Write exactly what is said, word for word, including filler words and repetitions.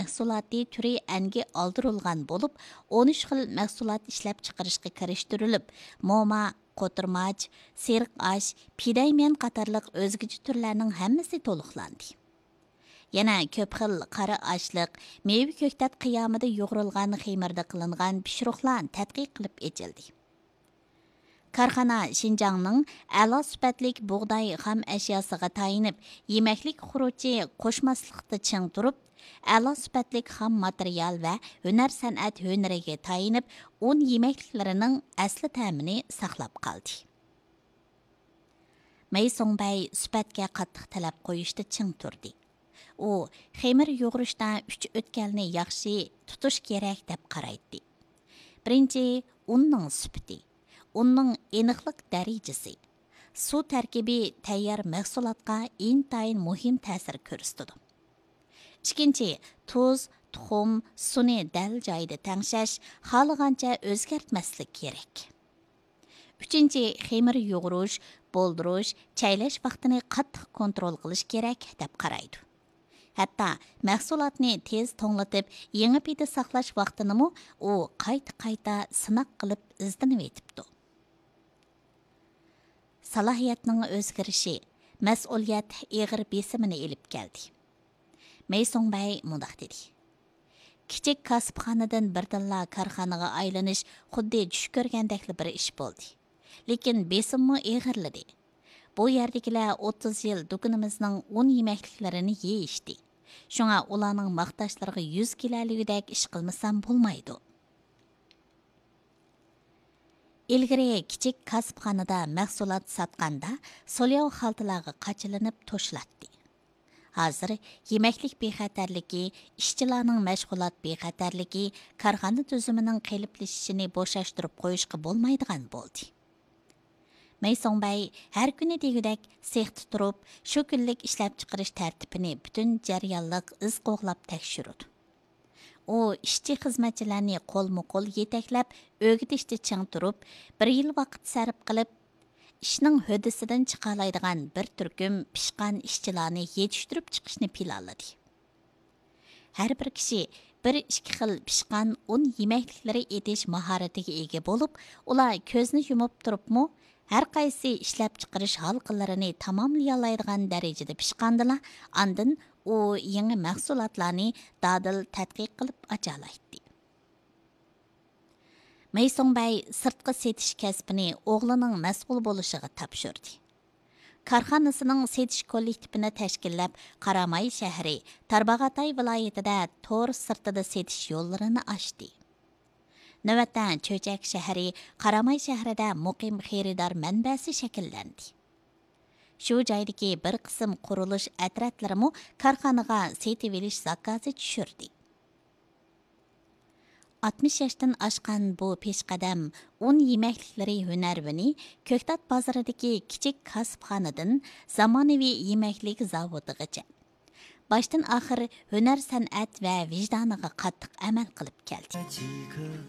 mahsuloti turi angi oldirilgan bo'lib, o'n uch xil mahsulot ishlab chiqarishga kirishtirilib, mo'ma, qo'tirmach, seriq osh, pidaymen qatorliq o'zgacha turlarning hammasi to'liqlandi. Yana ko'p xil qora oshliq, meva ko'ktat qiyomida yo'g'rilgan xemirda qilingan pishiriqlar tadqiq qilib echildi. Karxana Şinjanның a'lo sifatlik buğday xam əşyasıga tayinib, yeməklik xuruci qoşmaslıqda çiң turub, a'lo sifatlik xam material və hünər sənət hünəriga tayinib, un yeməkliklərinin əsli təmini saqlab qaldı. Mei Songbay sifatga qattiq talab qo'yishda çiң turdi. U xemir yo'g'irishda uch o'tkalni yaxshi tutish kerak deb qaraydi. Birinchi, unning sifati. Onun aniqlik darajasi. Su tarkibi tayyor mahsulotga intayin muhim ta'sir ko'rsatadi. Ikkinchi, tuz, tuxum, suni dal joyida tangshash, xohlagancha o'zgartmaslik kerak. Uchinchi, xemir yo'g'irish, bo'ldirish, chaylash vaqtini qattiq kontrol qilish kerak deb qaraydi. Hatta mahsulotni tez to'nglatib, yangi payda saqlash vaqtini u qayta-qayta sinaq qilib izlanib etibdi. Salohiyatning o'zgarishi, mas'uliyat ig'ir besimini elib keldi. Mei Songbay mundaq dedi. Kichik kasbxonadan birdilla korxonaga aylanish xuddi tush ko'rgandekli bir ish bo'ldi. Lekin besimmi ig'irladi. Bu yerdagilar o'ttiz yil do'konimizning un yemakliklarini yeyishdi. Shunga ularning maqtashlariga yuz kiloligidek ish qilmasam bo'lmaydi. Ilgari kichik kasbxonada mahsulot sotganda so'lyav xaltalarga qachilinib to'shlatdi. Hozir yemaklik bexatarligi, ishchilarning mashg'ulot bexatarligi korxona tuzumining qeliplashishini bo'shashtirib qo'yishga bo'lmaydigan bo'ldi. Mei Songbay har kuni degudek sexda turib, shu kunlik ishlab chiqarish tartibini butun jarayonliq iz qo'g'lab tekshirdi. U ishchi xizmatchilarni qo'lma-qo'l yetaklab, o'gitishda ching turib, bir yil vaqt sarf qilib, ishning hodisidan chiqalaydigan bir turkum pishqan ishchilarni yetishtirib chiqishni planladi. Har bir kishi bir ikki xil pishqan un yemakliklari etish mahoratiga ega bo'lib, ular ko'zni yumib turibmi, har qaysi ishlab chiqarish halqalarini tamomlay oladigan darajada pishqandilar, andin u yangi mahsulotlarni dadil tadqiq qilib achalaydi. Mei Songbay sirtqi setish kasbini o'g'lining mas'ul bo'lishiga topshirdi. Korxonasining setish kollektivini tashkillab, Qaramay shahri, Tarbag'atay viloyatida tor sirtida setish yo'llarini ochdi. Navbatda Cho'chak shahri, Qaramay shahrida muqim xaridor manbasi shakllandi. Shu joydagi bir qism qurilish atratlarimi korxonaga setib olish zakozi tushirdi. altmish yoshdan oshgan bu peshqadam un yemakliklari hunarvini Ko'ktat bozoridagi kichik kasbxonadan zamonaviy yemaklik zavodigacha boshdan oxir hunar san'at va vijdoniga qattiq amal qilib keldi.